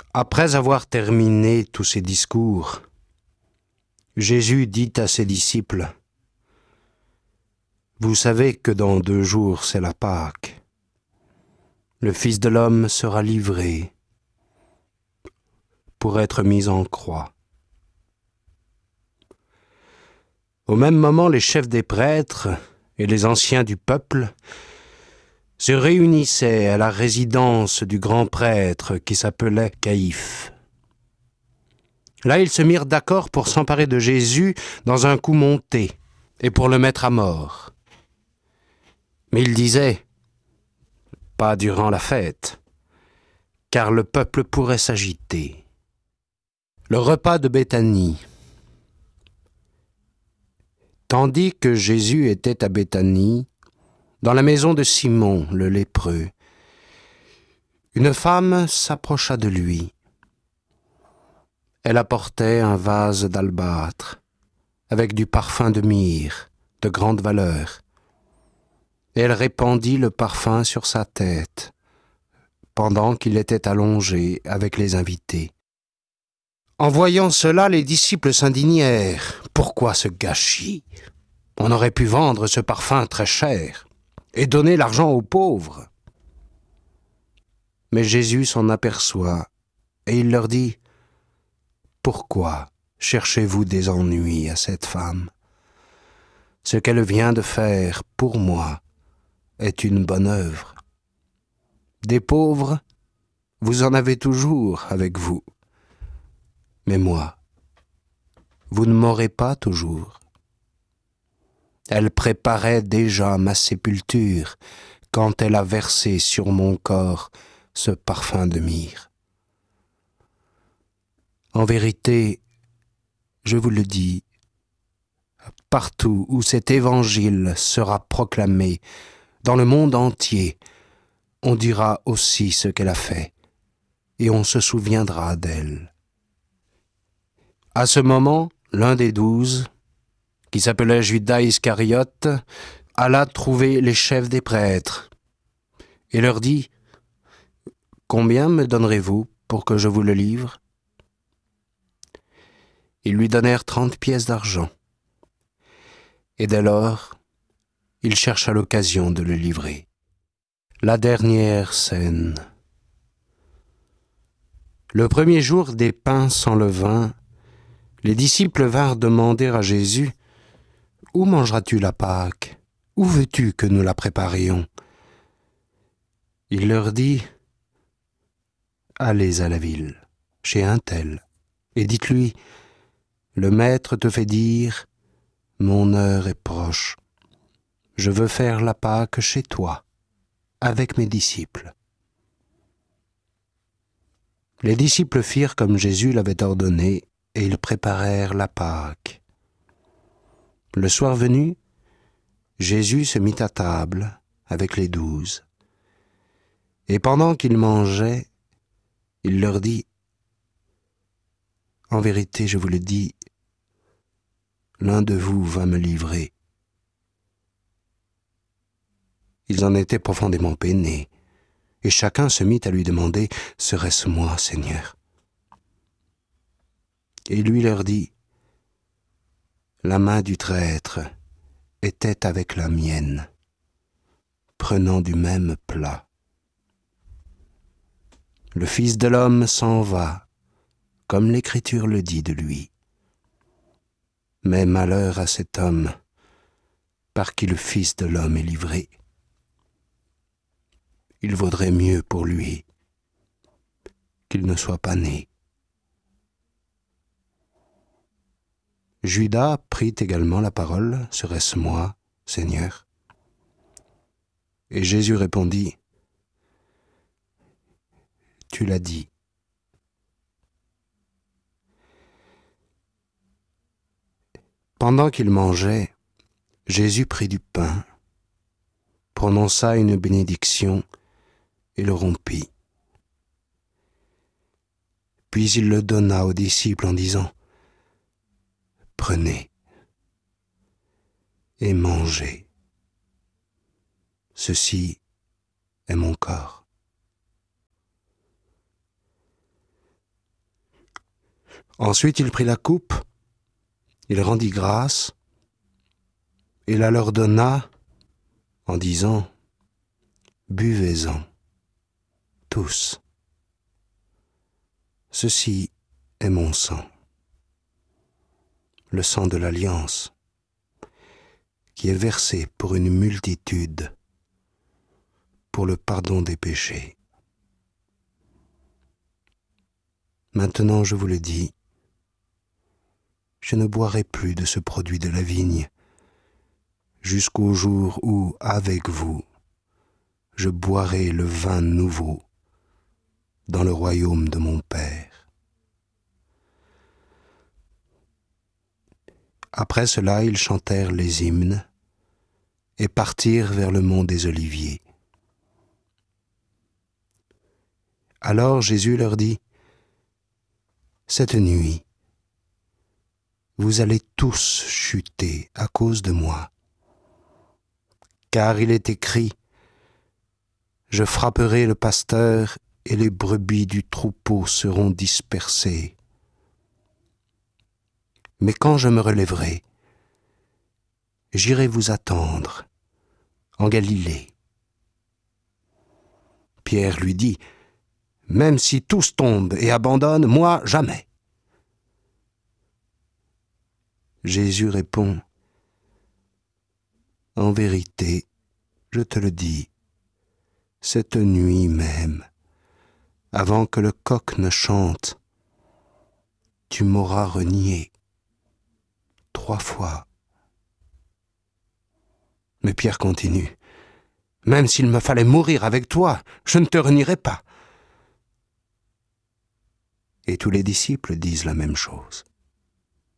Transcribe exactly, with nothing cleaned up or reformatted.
Après avoir terminé tous ses discours, Jésus dit à ses disciples : « Vous savez que dans deux jours c'est la Pâque. Le Fils de l'homme sera livré pour être mis en croix. » Au même moment, les chefs des prêtres et les anciens du peuple se réunissaient à la résidence du grand prêtre qui s'appelait Caïphe. Là, ils se mirent d'accord pour s'emparer de Jésus dans un coup monté et pour le mettre à mort. Mais ils disaient : « Pas durant la fête, car le peuple pourrait s'agiter. » Le repas de Béthanie. Tandis que Jésus était à Béthanie, dans la maison de Simon, le lépreux, une femme s'approcha de lui. Elle apportait un vase d'albâtre avec du parfum de myrrhe de grande valeur. Et elle répandit le parfum sur sa tête pendant qu'il était allongé avec les invités. En voyant cela, les disciples s'indignèrent. « Pourquoi ce gâchis ? On aurait pu vendre ce parfum très cher et donner l'argent aux pauvres. » Mais Jésus s'en aperçoit et il leur dit : « Pourquoi cherchez-vous des ennuis à cette femme ? Ce qu'elle vient de faire pour moi est une bonne œuvre. Des pauvres, vous en avez toujours avec vous. Mais moi, vous ne m'aurez pas toujours. » Elle préparait déjà ma sépulture quand elle a versé sur mon corps ce parfum de myrrhe. En vérité, je vous le dis, partout où cet évangile sera proclamé, dans le monde entier, on dira aussi ce qu'elle a fait, et on se souviendra d'elle. À ce moment, l'un des douze, qui s'appelait Judas Iscariote, alla trouver les chefs des prêtres et leur dit : « Combien me donnerez-vous pour que je vous le livre ?» Ils lui donnèrent trente pièces d'argent. Et dès lors, il chercha l'occasion de le livrer. La dernière scène. Le premier jour des pains sans levain, les disciples vinrent demander à Jésus : « Où mangeras-tu la Pâque ? Où veux-tu que nous la préparions ?» Il leur dit : « Allez à la ville, chez un tel, et dites-lui : le maître te fait dire : mon heure est proche. Je veux faire la Pâque chez toi, avec mes disciples. » Les disciples firent comme Jésus l'avait ordonné, et ils préparèrent la Pâque. Le soir venu, Jésus se mit à table avec les douze. Et pendant qu'ils mangeaient, il leur dit : « En vérité, je vous le dis, l'un de vous va me livrer. » Ils en étaient profondément peinés, et chacun se mit à lui demander : « Serait-ce moi, Seigneur ? » Et lui leur dit : « La main du traître était avec la mienne, prenant du même plat. Le Fils de l'homme s'en va, comme l'Écriture le dit de lui. Mais malheur à cet homme par qui le Fils de l'homme est livré. Il vaudrait mieux pour lui qu'il ne soit pas né. » Judas prit également la parole : « Serait-ce moi, Seigneur ? » Et Jésus répondit : « Tu l'as dit. » Pendant qu'il mangeait, Jésus prit du pain, prononça une bénédiction et le rompit. Puis il le donna aux disciples en disant : « Prenez et mangez. Ceci est mon corps. » Ensuite il prit la coupe, il rendit grâce, et la leur donna en disant « Buvez-en, tous. Ceci est mon sang, le sang de l'Alliance, qui est versé pour une multitude, pour le pardon des péchés. Maintenant je vous le dis, je ne boirai plus de ce produit de la vigne, jusqu'au jour où, avec vous, je boirai le vin nouveau dans le royaume de mon Père. » Après cela, ils chantèrent les hymnes et partirent vers le mont des Oliviers. Alors Jésus leur dit, « Cette nuit, vous allez tous chuter à cause de moi. Car il est écrit, je frapperai le pasteur et les brebis du troupeau seront dispersées. Mais quand je me relèverai, j'irai vous attendre en Galilée. » Pierre lui dit, « Même si tous tombent et abandonnent, moi jamais. » Jésus répond, « En vérité, je te le dis, cette nuit même, avant que le coq ne chante, tu m'auras renié trois fois. » Mais Pierre continue, « Même s'il me fallait mourir avec toi, je ne te renierai pas. » Et tous les disciples disent la même chose.